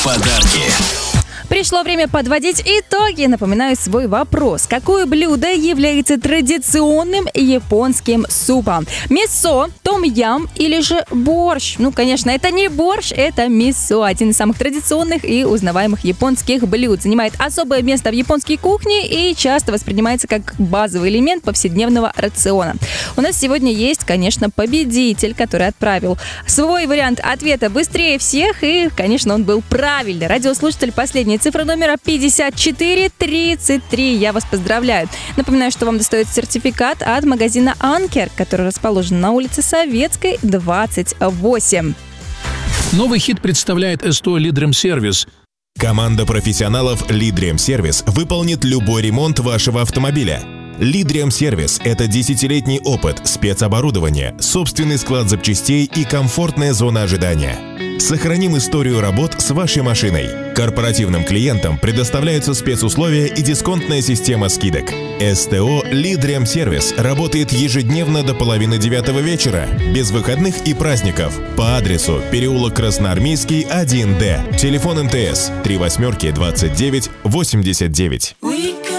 Подарки. Пришло время подводить итоги. Напоминаю свой вопрос. Какое блюдо является традиционным японским супом? Мисо, том-ям или же борщ? Ну, конечно, это не борщ, это мисо. Один из самых традиционных и узнаваемых японских блюд. Занимает особое место в японской кухне и часто воспринимается как базовый элемент повседневного рациона. У нас сегодня есть, конечно, победитель, который отправил свой вариант ответа быстрее всех. И, конечно, он был правильный. Радиослушатель последний. Цифра номера 5433. Я вас поздравляю. Напоминаю, что вам достается сертификат от магазина «Анкер», который расположен на улице Советской, 28. Новый хит представляет СТО «Лидремсервис». Команда профессионалов «Лидремсервис» выполнит любой ремонт вашего автомобиля. «Лидремсервис» — это 10-летний опыт, спецоборудование, собственный склад запчастей и комфортная зона ожидания. Сохраним историю работ с вашей машиной. Корпоративным клиентам предоставляются спецусловия и дисконтная система скидок. СТО «Лидремсервис» работает ежедневно до 8:30 вечера, без выходных и праздников, по адресу переулок Красноармейский, 1Д. Телефон МТС 38 29 89.